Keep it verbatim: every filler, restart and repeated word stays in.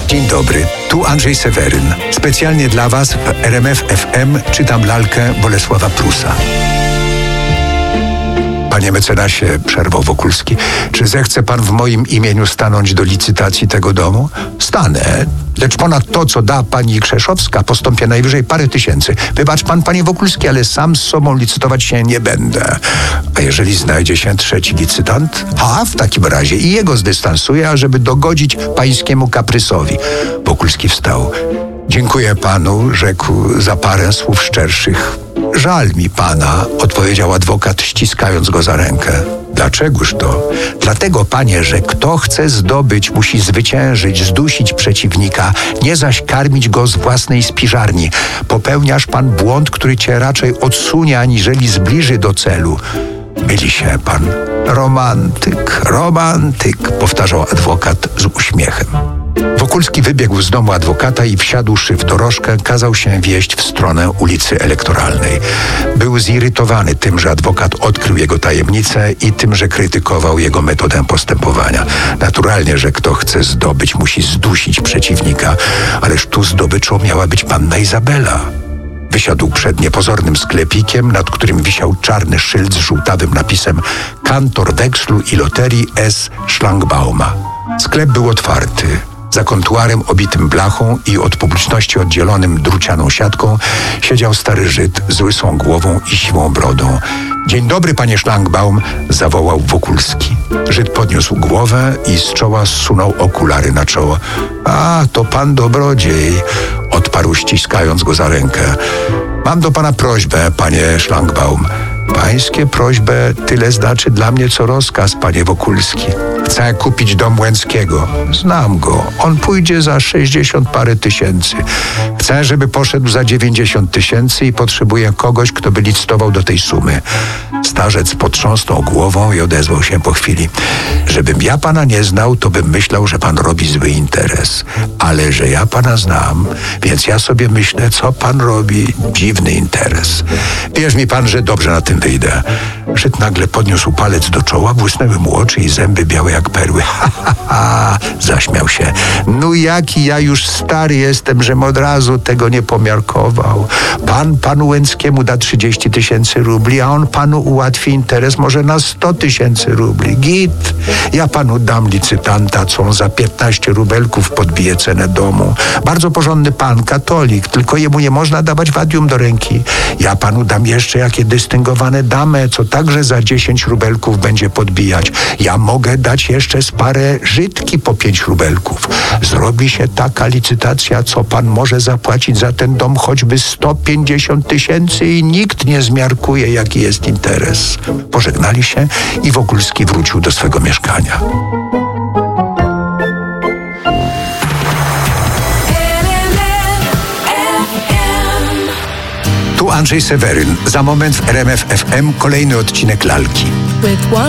Dzień dobry, tu Andrzej Seweryn. Specjalnie dla Was w R M F F M czytam lalkę Bolesława Prusa. Panie mecenasie, przerwał Wokulski, czy zechce pan w moim imieniu stanąć do licytacji tego domu? Stanę, lecz ponad to, co da pani Krzeszowska, postąpię najwyżej parę tysięcy. Wybacz pan, panie Wokulski, ale sam z sobą licytować się nie będę. A jeżeli znajdzie się trzeci licytant? Ha, w takim razie i jego zdystansuję, ażeby dogodzić pańskiemu kaprysowi. Wokulski wstał. Dziękuję panu, rzekł za parę słów szczerszych. Żal mi pana, odpowiedział adwokat, ściskając go za rękę. Dlaczegoż to? Dlatego, panie, że kto chce zdobyć, musi zwyciężyć, zdusić przeciwnika, nie zaś karmić go z własnej spiżarni. Popełniasz pan błąd, który cię raczej odsunie, aniżeli zbliży do celu. Myli się pan. Romantyk, romantyk, powtarzał adwokat z uśmiechem. Wokulski wybiegł z domu adwokata i wsiadłszy w dorożkę, kazał się wieźć w stronę ulicy Elektoralnej. Był zirytowany tym, że adwokat odkrył jego tajemnicę i tym, że krytykował jego metodę postępowania. Naturalnie, że kto chce zdobyć, musi zdusić przeciwnika, ależ tu zdobyczą miała być panna Izabela. Wysiadł przed niepozornym sklepikiem, nad którym wisiał czarny szyld z żółtawym napisem Kantor wekslu i loterii S. Szlangbauma. Sklep był otwarty. Za kontuarem obitym blachą i od publiczności oddzielonym drucianą siatką siedział stary Żyd z łysą głową i siwą brodą. Dzień dobry, panie Szlangbaum, zawołał Wokulski. Żyd podniósł głowę i z czoła zsunął okulary na czoło. A, to pan dobrodziej, odparł, ściskając go za rękę. Mam do pana prośbę, panie Szlangbaum. Pańskie prośbę tyle znaczy dla mnie, co rozkaz, panie Wokulski. Chcę kupić dom Łęckiego. Znam go. On pójdzie za sześćdziesiąt parę tysięcy. Chcę, żeby poszedł za dziewięćdziesiąt tysięcy i potrzebuję kogoś, kto by licytował do tej sumy. Starzec potrząsnął głową i odezwał się po chwili. Żebym ja pana nie znał, to bym myślał, że pan robi zły interes. Ale że ja pana znam, więc ja sobie myślę, co pan robi. Dziwny interes. Wierz mi pan, że dobrze na tym wyjdę. Żyd nagle podniósł palec do czoła, błysnęły mu oczy i zęby białe jak perły. Ha, ha, ha, zaśmiał się. No jaki ja już stary jestem, żem od razu tego nie pomiarkował. Pan panu Łęckiemu da trzydzieści tysięcy rubli, a on panu ułatwi interes może na sto tysięcy rubli. Git. Ja panu dam licytanta, co on za piętnaście rubelków podbije cenę domu. Bardzo porządny pan, katolik, tylko jemu nie można dawać wadium do ręki. Ja panu dam jeszcze jakie dystyngowane damę, co także za dziesięć rubelków będzie podbijać. Ja mogę dać jeszcze z parę Żydki po pięć rubelków. Zrobi się taka licytacja, co pan może zapłacić za ten dom choćby sto pięćdziesiąt tysięcy i nikt nie zmiarkuje, jaki jest interes. Pożegnali się i Wokulski wrócił do swego mieszkania. Tu Andrzej Seweryn. Za moment w R M F F M kolejny odcinek lalki.